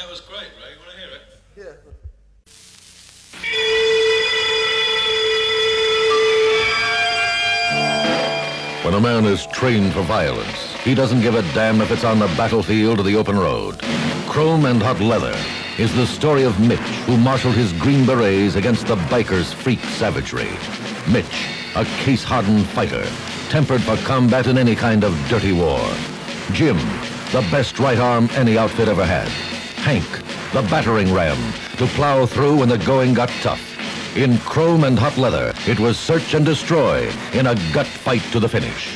That was great, Ray. You want to hear it? Yeah. When a man is trained for violence, he doesn't give a damn if it's on the battlefield or the open road. Chrome and Hot Leather is the story of Mitch, who marshaled his Green Berets against the bikers' freak savagery. Mitch, a case-hardened fighter, tempered for combat in any kind of dirty war. Jim, the best right arm any outfit ever had. Hank, the battering ram, to plow through when the going got tough. In Chrome and Hot Leather, it was search and destroy in a gut fight to the finish.